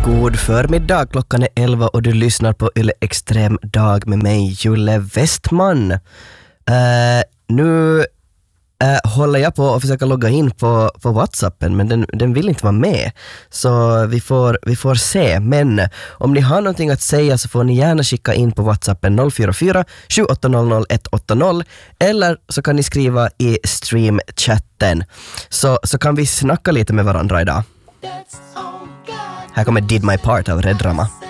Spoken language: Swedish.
God förmiddag, klockan är 11 och du lyssnar på Yle Extrem dag med mig, Julle Westman. Nu håller jag på att försöka logga in på WhatsAppen, men den vill inte vara med. Så vi får se. Men om ni har någonting att säga så får ni gärna skicka in på WhatsAppen 044 7800 180 eller så kan ni skriva i streamchatten. Så kan vi snacka lite med varandra idag. Här kommer Did My Part av Red Rama.